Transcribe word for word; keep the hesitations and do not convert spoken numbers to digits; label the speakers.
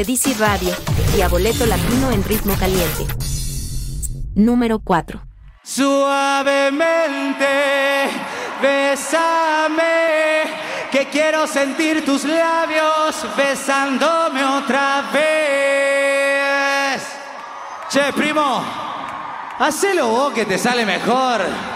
Speaker 1: D C Radio, Diaboleto Latino en ritmo caliente. Número cuatro.
Speaker 2: Suavemente, bésame, que quiero sentir tus labios besándome otra vez. Che, primo, hacelo vos que te sale mejor.